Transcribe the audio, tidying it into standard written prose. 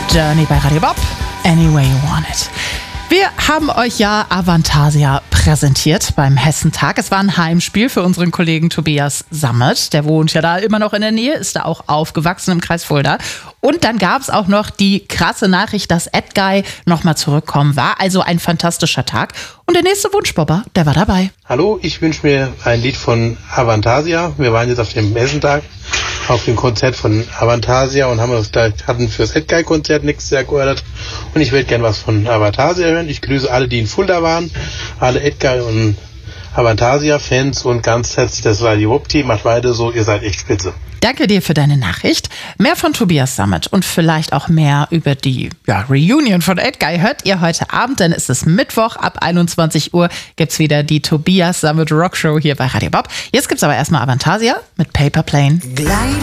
Journey bei Radio Bob. Any way you want it. Wir haben euch ja Avantasia präsentiert beim Hessentag. Es war ein Heimspiel für unseren Kollegen Tobias Sammet. Der wohnt ja da immer noch in der Nähe, ist da auch aufgewachsen im Kreis Fulda. Und dann gab es auch noch die krasse Nachricht, dass Edguy nochmal zurückkommen war. Also ein fantastischer Tag. Und der nächste Wunschbobber, der war dabei. Hallo, ich wünsche mir ein Lied von Avantasia. Wir waren jetzt auf dem Hessentag, auf dem Konzert von Avantasia und hatten fürs Edguy-Konzert nächstes Jahr geordert. Und ich würde gerne was von Avantasia hören. Ich grüße alle, die in Fulda waren, alle Edguy und Avantasia-Fans und ganz herzlich das Radio Bob-Team. Macht weiter so, ihr seid echt spitze. Danke dir für deine Nachricht. Mehr von Tobias Sammet und vielleicht auch mehr über die Reunion von Edguy hört ihr heute Abend, denn es ist Mittwoch. Ab 21 Uhr gibt's wieder die Tobias Sammet Rockshow hier bei Radio Bob. Jetzt gibt's aber erstmal Avantasia mit Paper Plane.